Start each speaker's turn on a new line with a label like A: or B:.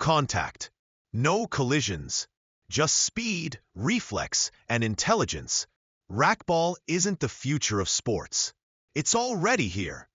A: contact. No collisions. Just speed, reflex, and intelligence. Racquetball isn't the future of sports. It's already here.